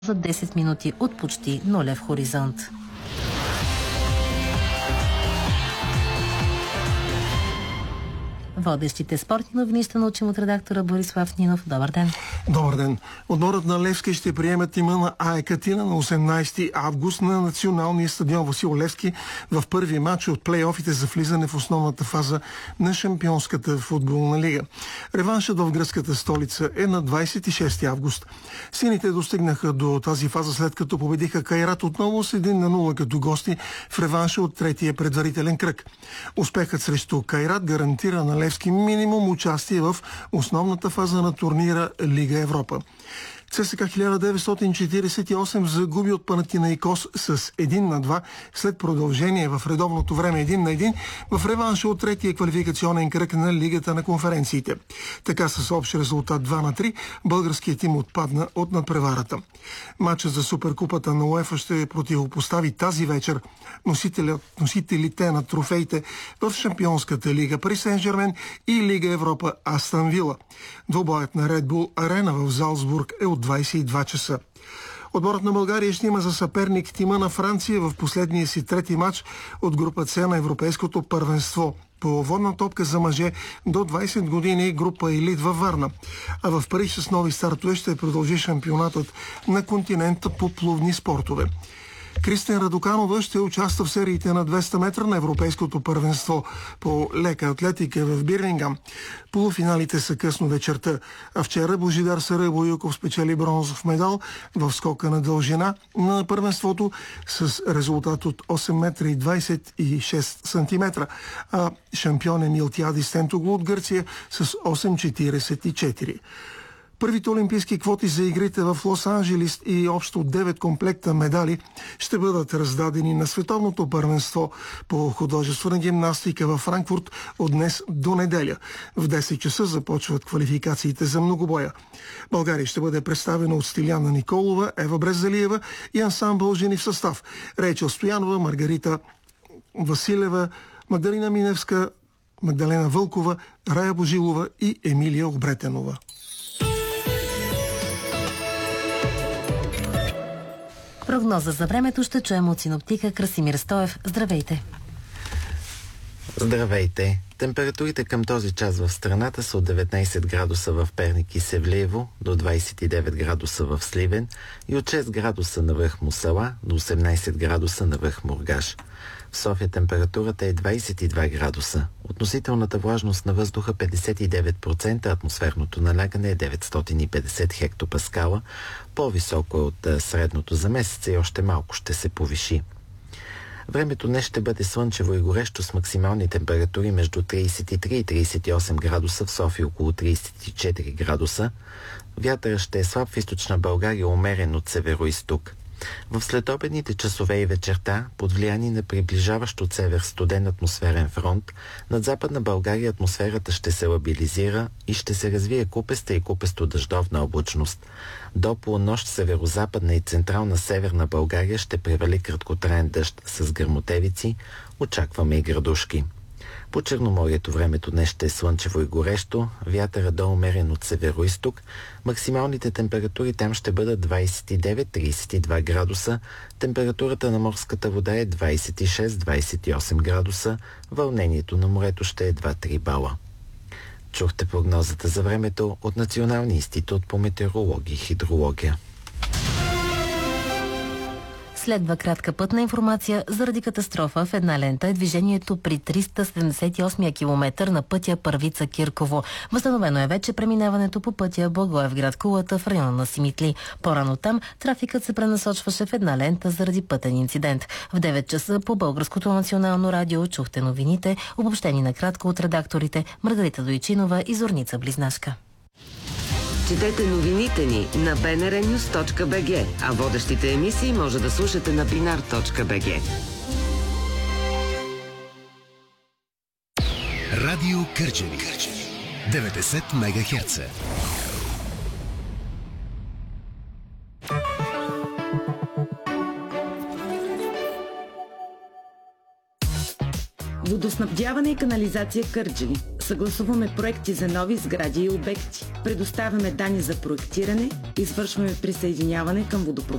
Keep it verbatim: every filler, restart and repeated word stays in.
за десет минути от почти нулев хоризонт. Водещите спортни новини ще научим от редактора Борислав Нинов. Добър ден! Добър ден! Отборът на Левски ще приеме тима на АЕК Атина на осемнайсети август на националния стадион Васил Левски в първи матч от плейофите за влизане в основната фаза на Шампионската футболна лига. Реваншът в гръцката столица е на двайсет и шести август. Сините достигнаха до тази фаза след като победиха Кайрат отново с един на нула като гости в реванша от третия предварителен кръг. Успехът срещу Кайрат гарантира на Левски минимум участие в основната фаза на турнира Лига Европа. ЦСКА хиляда деветстотин четирийсет и осем загуби от Панатинаикос с един на два след продължение в редовното време един на един в реванша от третия квалификационен кръг на Лигата на конференциите. Така с общ резултат два на три българският тим отпадна от надпреварата. Матчът за Суперкупата на УЕФА ще противопостави тази вечер носителите на трофеите в Шампионската лига Пари Сен-Жермен и Лига Европа Астън Вила. Двобоят на Ред Бул Арена в Залцбург е от двайсет и два часа. Отборът на България ще има за съперник тима на Франция в последния си трети матч от група С на Европейското първенство по водна топка за мъже до двайсет години група Елит във Варна. А в Париж с нови стартове ще продължи шампионатът на континента по плувни спортове. Кристина Радоканова ще участва в сериите на двеста метра на Европейското първенство по лека атлетика в Бирмингам. Полуфиналите са късно вечерта, а вчера Божидар Сарайбоюков спечели бронзов медал в скока на дължина на първенството с резултат от осем метра и двайсет и шест сантиметра, а шампион е Милтиадис Тентоглу от Гърция с осем четирийсет и четири. Първите олимпийски квоти за игрите в Лос-Анджелис и общо девет комплекта медали ще бъдат раздадени на Световното първенство по художествена гимнастика във Франкфурт от днес до неделя. В десет часа започват квалификациите за многобоя. България ще бъде представена от Стиляна Николова, Ева Брезалиева и ансамбъл жени в състав: Рейчел Стоянова, Маргарита Василева, Магдалина Миневска, Магдалена Вълкова, Рая Божилова и Емилия Обретенова. Прогноза за времето ще чуем от синоптика Красимир Стоев. Здравейте! Здравейте! Температурите към този час в страната са от деветнайсет градуса в Перник и Севлиево до двайсет и девет градуса в Сливен и от шест градуса на връх Мусала до осемнайсет градуса на връх Мургаш. В София температурата е двайсет и два градуса. Относителната влажност на въздуха петдесет и девет процента, атмосферното налягане е деветстотин и петдесет хектопаскала. По-високо е от средното за месеца и още малко ще се повиши. Времето днес ще бъде слънчево и горещо с максимални температури между трийсет и три и трийсет и осем градуса, в София около трийсет и четири градуса. Вятърът ще е слаб в източна България, умерен от северо-изток. В следобедните часове и вечерта, под влияние на приближаващ от север студен атмосферен фронт, над западна България атмосферата ще се лабилизира и ще се развие купеста и купесто-дъждовна облачност. До полунощ северо-западна и централна северна България ще превали краткотраен дъжд с гръмотевици, очакваме и градушки. По Черноморието времето днес ще е слънчево и горещо, вятъра до умерен от северо-изток, максималните температури там ще бъдат двайсет и девет до трийсет и два градуса, температурата на морската вода е двайсет и шест до двайсет и осем градуса, вълнението на морето ще е два до три бала. Чухте прогнозата за времето от Националния институт по метеорология и хидрология. Следва кратка пътна информация. Заради катастрофа в една лента е движението при триста седемдесет и осми километър на пътя Първица-Кирково. Възстановено е вече преминаването по пътя Благоевград-Кулата в района на Симитли. По-рано там трафикът се пренасочваше в една лента заради пътен инцидент. В девет часа по Българското национално радио чухте новините, обобщени накратко от редакторите Маргарита Дойчинова и Зорница Близнашка. Четете новините ни на би ен ар нюз точка би джи, а водещите емисии може да слушате на бинар точка би джи. Радио Кърджали деветдесет мегахерца. Водоснабдяване и канализация Кърджали. Съгласуваме проекти за нови сгради и обекти. Предоставяме данни за проектиране, извършваме присъединяване към водопровод.